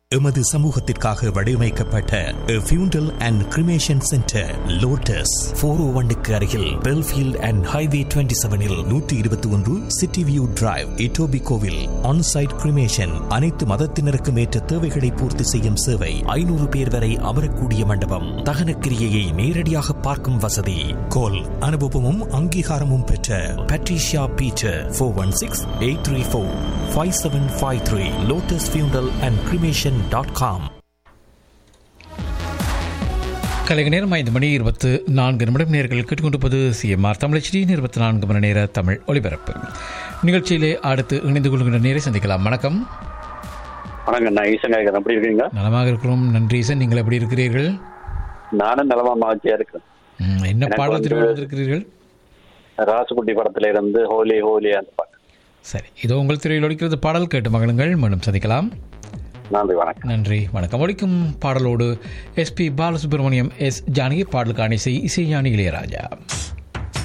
எமது சமூகத்திற்காக வடிவமைக்கப்பட்ட ஃபியூண்டல் அண்ட் கிரிமேஷன் சென்டர் லோட்டஸ் 401க்கு அருகில் Belfield and highway 27இல் 121 city view drive இட்டோபிகோவில் on-site cremation அனைத்து மதத்தினருக்கும் ஏற்ற தேவைகளை பூர்த்தி செய்யும் சேவை 500 பேர் வரை அமரக்கூடிய மண்டபம் தகனக்கிரியையை நேரடியாக பார்க்கும் வசதி கோல் அனுபவமும் அங்கீகாரமும் பெற்ற பட்ரிஷியா பீட்டர் 416-834-5753 லோட்டஸ் ஃபியூண்டல் அண்ட் கிரிமேஷன் .com. கலைஞர் நேரம் 5 மணி 24 நிமிடம். நேர்கள் கேட்டுக்கொண்டிருப்பது சிஎம்ஆர் தமிழ் HD 24 மணி நேர தமிழ் ஒலிபரப்பு நிகழ்ச்சியிலே அடுத்து இணைந்து கொள்கின்ற நேரை சந்திக்கலாம். வணக்கம். வணக்கம், நான் ஈசன் கேட்கிறேன். எப்படி இருக்கீங்க? நலமாக இருக்கிறோம், நன்றி ஈசன். நீங்கள் எப்படி இருக்கிறீர்கள்? நானும் நலமா மகிழ்ச்சியா இருக்கேன். என்ன பாடத்தில் வந்திருக்கிறீர்கள்? ராசுகுட்டி படத்துல இருந்து ஹோலி ஹோலி அந்த பாட்டு. சரி, இதோ உங்கள் திரையில் ஒலிக்கிறது. பாடல் கேட்டு மகளுங்கள். மீண்டும் சந்திக்கலாம். நன்றி, வணக்கம். நன்றி, வணக்கம். ஒலிக்கும் பாடலோடு SP பாலசுப்ரமணியம், S ஜானகி. பாடலுக்கான இசை ஞானி இளையராஜா.